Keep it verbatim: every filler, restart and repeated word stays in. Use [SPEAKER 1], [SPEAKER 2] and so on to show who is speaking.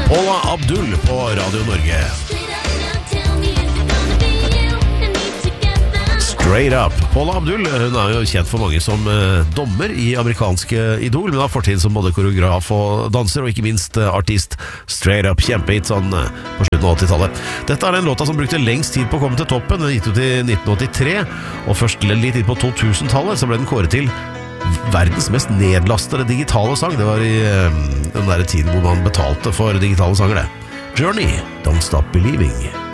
[SPEAKER 1] Paula Abdul på Radio Norge. Straight Up. Paula Abdul, hun er jo kjent for mange som eh, dommer i amerikanske Idol, men har fortid som både koreograf og danser, og ikke minst eh, artist. Straight Up, kjempehit sånn eh, på slutten av åttitallet. Dette er den låta som brukte lengst tid på å komme til toppen. Den gitt ut i nitten åttitre, og først litt inn på totusentallet så ble den kåret til verdens mest nedlastede digitale sang. Det var i eh, den der tiden hvor man betalte for digitale sanger, det. Journey, Don't Stop Believing.